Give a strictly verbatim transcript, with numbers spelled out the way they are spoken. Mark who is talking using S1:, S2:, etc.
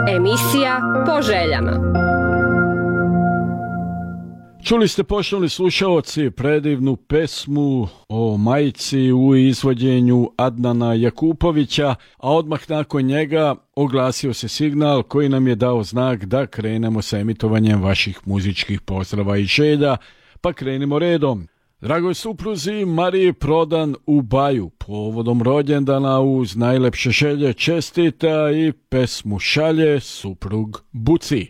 S1: Emisija po željama.
S2: Čuli ste, poštovani slušaoci, predivnu pesmu o majci u izvođenju Adnana Jakupovića, a odmah nakon njega oglasio se signal koji nam je dao znak da krenemo sa emitovanjem vaših muzičkih pozdrava i želja, pa krenimo redom. Dragoj supruzi Mariji Prodan u Baju, povodom rođendana uz najlepše želje čestita i pesmu šalje suprug Buci.